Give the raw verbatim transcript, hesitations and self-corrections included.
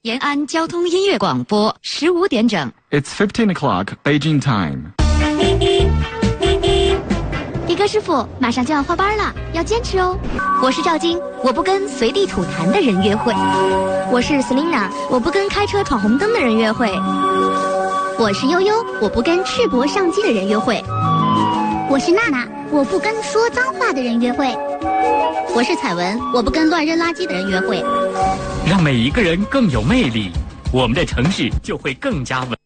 延安交通音乐广播，十五点整。 It's fifteen o'clock Beijing time. 迪哥师傅，马上就要换班了，要坚持哦。 我是赵晶，我不跟随地吐痰的人约会。 我是 Selina， 我不跟开车闯红灯的人约会。 我是悠悠，我不跟赤膊上机的人约会。 我是娜娜，我不跟说脏话的人约会。 我是彩文，我不跟乱扔垃圾的人约会。 让每一个人更有魅力，我们的城市就会更加稳。